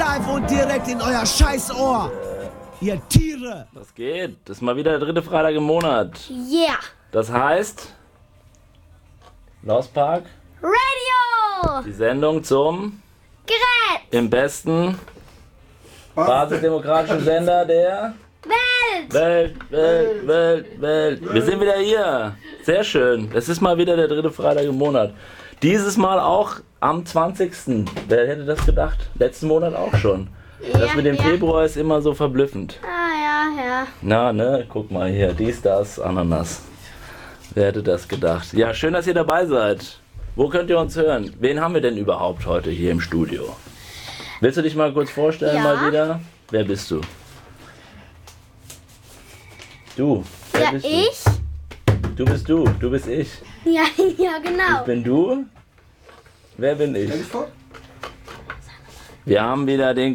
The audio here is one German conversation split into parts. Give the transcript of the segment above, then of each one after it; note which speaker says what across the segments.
Speaker 1: live und direkt in euer Scheißohr. Ihr Tiere.
Speaker 2: Was geht? Das ist mal wieder der 3. Freitag im Monat.
Speaker 3: Yeah.
Speaker 2: Das heißt, Lost Park,
Speaker 3: Radio.
Speaker 2: die Sendung zum
Speaker 3: Gerät.
Speaker 2: im besten basisdemokratischen Sender der
Speaker 3: Welt.
Speaker 2: Welt. Wir sind wieder hier. Sehr schön. Es ist mal wieder der 3. Freitag im Monat. Dieses Mal auch am 20. Wer hätte das gedacht? Letzten Monat auch schon. Das mit dem Februar ist immer so verblüffend.
Speaker 3: Ja.
Speaker 2: Na, ne? Guck mal hier. Dies, das, Ananas. Wer hätte das gedacht? Ja, schön, dass ihr dabei seid. Wo könnt ihr uns hören? Wen haben wir denn überhaupt heute hier im Studio? Willst du dich mal kurz vorstellen, mal wieder? Wer bist du? Du. Wer bist
Speaker 3: ich?
Speaker 2: Du bist du. Du bist ich.
Speaker 3: Ja, genau.
Speaker 2: Ich bin du. Wer bin ich? Wir haben wieder den.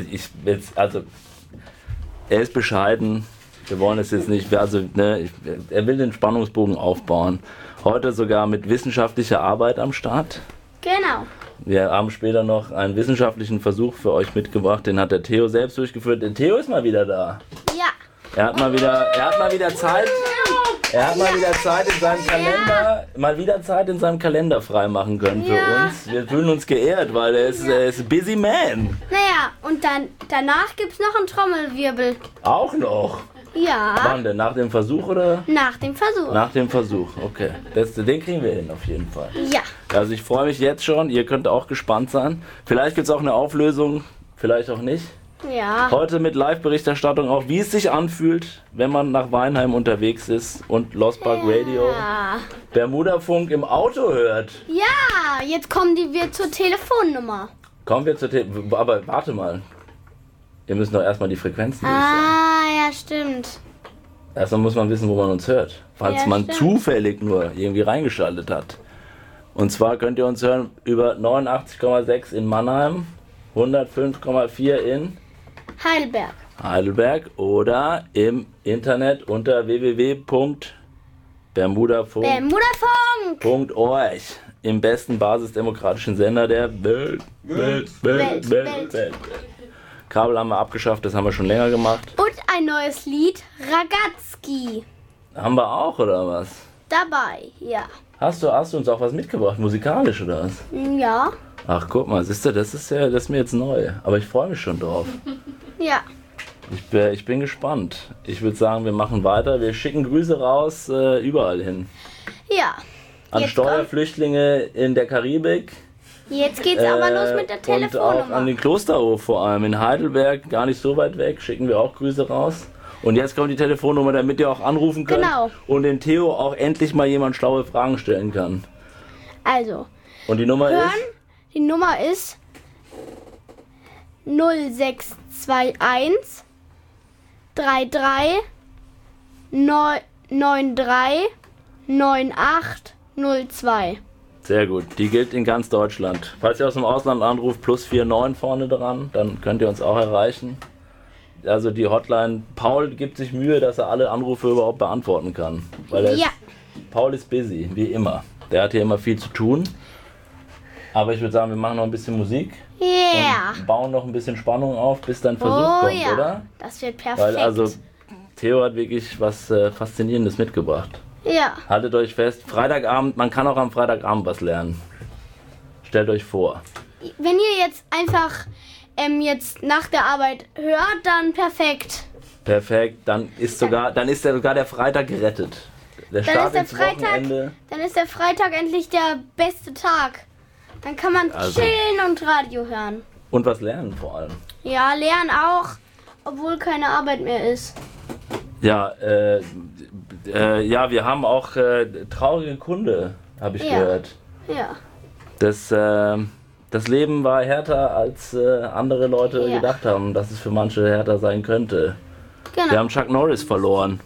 Speaker 2: Er ist bescheiden. Wir wollen es jetzt nicht. Er will den Spannungsbogen aufbauen. Heute sogar mit wissenschaftlicher Arbeit am Start.
Speaker 3: Genau.
Speaker 2: Wir haben später noch einen wissenschaftlichen Versuch für euch mitgebracht. Den hat der Theo selbst durchgeführt. Der Theo ist mal wieder da.
Speaker 3: Ja.
Speaker 2: Er hat mal wieder Zeit. Er hat mal wieder Zeit in seinem Kalender, freimachen können für uns. Wir fühlen uns geehrt, weil er ist ein busy man.
Speaker 3: Naja, und danach gibt's noch einen Trommelwirbel.
Speaker 2: Auch noch.
Speaker 3: Ja.
Speaker 2: Wann denn? Nach dem Versuch oder?
Speaker 3: Nach dem Versuch.
Speaker 2: Nach dem Versuch, okay. Den kriegen wir hin auf jeden Fall.
Speaker 3: Ja.
Speaker 2: Also ich freue mich jetzt schon. Ihr könnt auch gespannt sein. Vielleicht gibt es auch eine Auflösung, vielleicht auch nicht.
Speaker 3: Ja.
Speaker 2: Heute mit Live-Berichterstattung auch, wie es sich anfühlt, wenn man nach Weinheim unterwegs ist und Lost Park Radio, Bermuda-Funk im Auto hört.
Speaker 3: Ja, jetzt kommen wir zur Telefonnummer.
Speaker 2: Kommen wir zur aber warte mal. Wir müssen doch erstmal die Frequenzen durchsagen.
Speaker 3: Ja, stimmt.
Speaker 2: Erstmal muss man wissen, wo man uns hört. Falls man
Speaker 3: stimmt.
Speaker 2: zufällig nur irgendwie reingeschaltet hat. Und zwar könnt ihr uns hören über 89,6 in Mannheim, 105,4 in Heidelberg oder im Internet unter www.bermudafunk.org, im besten basisdemokratischen Sender der Welt. Kabel haben wir abgeschafft, das haben wir schon länger gemacht.
Speaker 3: Und ein neues Lied, Ragazzi.
Speaker 2: Haben wir auch, oder was?
Speaker 3: Dabei, ja.
Speaker 2: Hast du uns auch was mitgebracht, musikalisch oder was?
Speaker 3: Ja.
Speaker 2: Ach, guck mal, siehst du, das ist mir jetzt neu. Aber ich freue mich schon drauf.
Speaker 3: Ja.
Speaker 2: Ich bin gespannt. Ich würde sagen, wir machen weiter. Wir schicken Grüße raus überall hin.
Speaker 3: Ja.
Speaker 2: An
Speaker 3: Jetzt
Speaker 2: Steuerflüchtlinge in der Karibik.
Speaker 3: Jetzt geht's aber los mit der
Speaker 2: Und
Speaker 3: Telefonnummer.
Speaker 2: auch an den Klosterhof vor allem. In Heidelberg, gar nicht so weit weg, schicken wir auch Grüße raus. Und jetzt kommt die Telefonnummer, damit ihr auch anrufen könnt.
Speaker 3: Genau.
Speaker 2: Und den Theo auch endlich mal jemand schlaue Fragen stellen kann.
Speaker 3: Also,
Speaker 2: Und die Nummer ist?
Speaker 3: die Nummer ist 0621 33 93 9802.
Speaker 2: Sehr gut, die gilt in ganz Deutschland. Falls ihr aus dem Ausland anruft, +49 vorne dran, dann könnt ihr uns auch erreichen. Also die Hotline, Paul gibt sich Mühe, dass er alle Anrufe überhaupt beantworten kann. Weil Paul ist busy, wie immer. Der hat hier immer viel zu tun. Aber ich würde sagen, wir machen noch ein bisschen Musik.
Speaker 3: Ja.
Speaker 2: Und bauen noch ein bisschen Spannung auf, bis dein Versuch kommt, oder?
Speaker 3: Das wird perfekt.
Speaker 2: Weil also Theo hat wirklich was Faszinierendes mitgebracht.
Speaker 3: Ja.
Speaker 2: Haltet euch fest, Freitagabend, man kann auch am Freitagabend was lernen. Stellt euch vor.
Speaker 3: Wenn ihr jetzt einfach jetzt nach der Arbeit hört, dann perfekt.
Speaker 2: Perfekt, dann ist sogar der Freitag gerettet. Der Start ins Wochenende.
Speaker 3: Dann ist der Freitag endlich der beste Tag. Dann kann man chillen und Radio hören.
Speaker 2: Und was lernen vor allem.
Speaker 3: Ja, lernen auch, obwohl keine Arbeit mehr ist.
Speaker 2: Ja, wir haben auch traurige Kunde, habe ich gehört.
Speaker 3: Ja.
Speaker 2: Das Leben war härter, als andere Leute gedacht haben, dass es für manche härter sein könnte.
Speaker 3: Genau.
Speaker 2: Wir haben Chuck Norris verloren.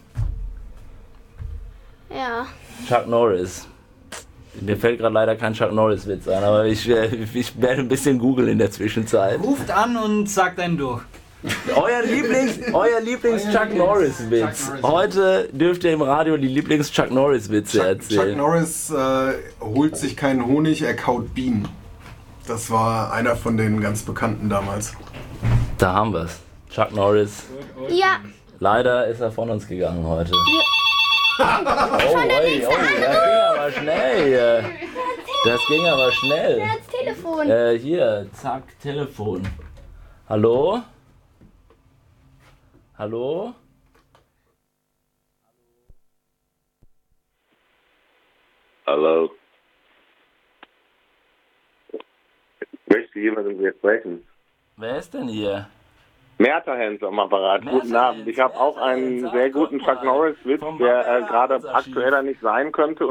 Speaker 3: Ja.
Speaker 2: Chuck Norris. Mir fällt gerade leider kein Chuck Norris-Witz ein, aber ich werde ein bisschen googeln in der Zwischenzeit.
Speaker 4: Ruft an und sagt einen durch.
Speaker 2: Euer Lieblings-Chuck Norris-Witz. Heute dürft ihr im Radio die Lieblings-Chuck Norris-Witze erzählen.
Speaker 5: Chuck Norris holt sich keinen Honig, er kaut Bienen. Das war einer von den ganz Bekannten damals.
Speaker 2: Da haben wir es. Chuck Norris.
Speaker 3: Ja,
Speaker 2: Leider ist er von uns gegangen heute. Oh,
Speaker 3: schon der
Speaker 2: oi,
Speaker 3: nächste
Speaker 2: oh, das ging aber schnell hier. Das ging aber schnell.
Speaker 3: Wer hat's Telefon?
Speaker 2: Hier, zack, Telefon. Hallo? Hallo?
Speaker 6: Hallo. Ich möchte jemand mit mir sprechen.
Speaker 2: Wer ist denn hier?
Speaker 6: Merterhens am Apparat. Guten Abend. Ich habe auch einen sehr guten Chuck Norris-Witz, der gerade aktueller nicht sein könnte.